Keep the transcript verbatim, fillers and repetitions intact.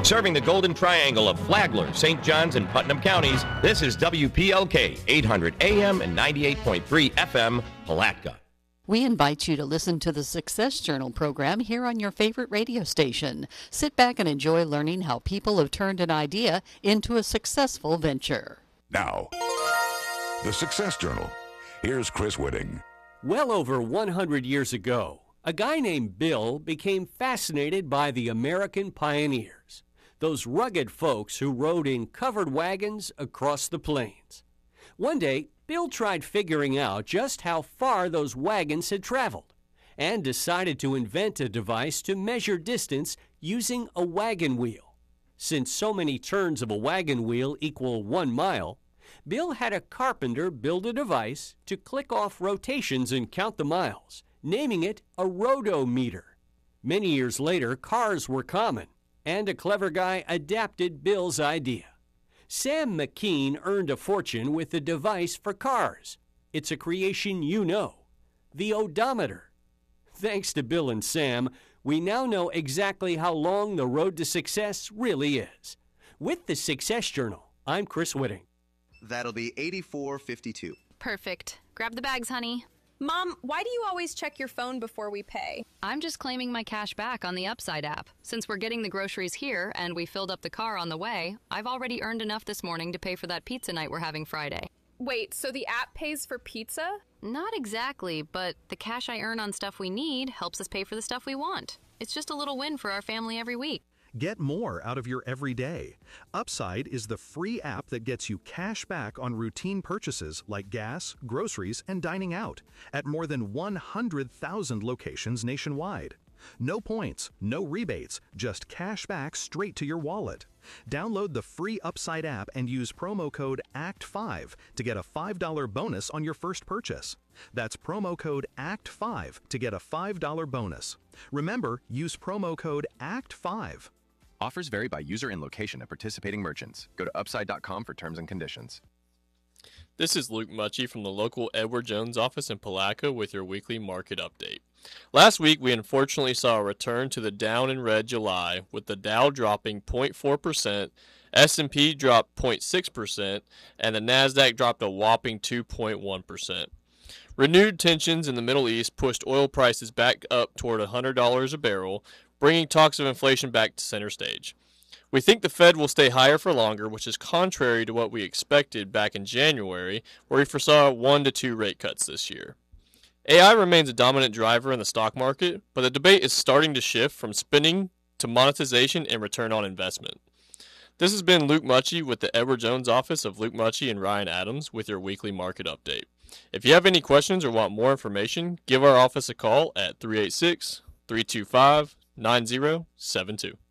Serving the Golden Triangle of Flagler, Saint Johns, and Putnam counties, this is W P L K, eight hundred A M and ninety-eight point three F M, Palatka. We invite you to listen to the Success Journal program here on your favorite radio station. Sit back and enjoy learning how people have turned an idea into a successful venture. Now, the Success Journal. Here's Chris Whitting. Well over one hundred years ago, a guy named Bill became fascinated by the American pioneers, those rugged folks who rode in covered wagons across the plains. One day, Bill tried figuring out just how far those wagons had traveled and decided to invent a device to measure distance using a wagon wheel. Since so many turns of a wagon wheel equal one mile, Bill had a carpenter build a device to click off rotations and count the miles, naming it a rotometer. Many years later, cars were common, and a clever guy adapted Bill's idea. Sam McKean earned a fortune with the device for cars. It's a creation you know, the odometer. Thanks to Bill and Sam, we now know exactly how long the road to success really is. With the Success Journal, I'm Chris Whitting. That'll be eighty-four fifty-two. Perfect. Grab the bags, honey. Mom, why do you always check your phone before we pay? I'm just claiming my cash back on the Upside app. Since we're getting the groceries here and we filled up the car on the way, I've already earned enough this morning to pay for that pizza night we're having Friday. Wait, so the app pays for pizza? Not exactly, but the cash I earn on stuff we need helps us pay for the stuff we want. It's just a little win for our family every week. Get more out of your everyday. Upside is the free app that gets you cash back on routine purchases like gas, groceries, and dining out at more than one hundred thousand locations nationwide. No points, no rebates, just cash back straight to your wallet. Download the free Upside app and use promo code A C T five to get a five dollar bonus on your first purchase. That's promo code A C T five to get a five dollar bonus. Remember, use promo code A C T five. Offers vary by user and location of participating merchants. Go to upside dot com for terms and conditions. This is Luke Mucci from the local Edward Jones office in Palatka with your weekly market update. Last week, we unfortunately saw a return to the down in red July, with the Dow dropping zero point four percent, S and P dropped zero point six percent, and the NASDAQ dropped a whopping two point one percent. Renewed tensions in the Middle East pushed oil prices back up toward one hundred dollars a barrel, bringing talks of inflation back to center stage. We think the Fed will stay higher for longer, which is contrary to what we expected back in January, where we foresaw one to two rate cuts this year. A I remains a dominant driver in the stock market, but the debate is starting to shift from spending to monetization and return on investment. This has been Luke Mucci with the Edward Jones office of Luke Mucci and Ryan Adams with your weekly market update. If you have any questions or want more information, give our office a call at three eight six, three two five, nine zero seven two.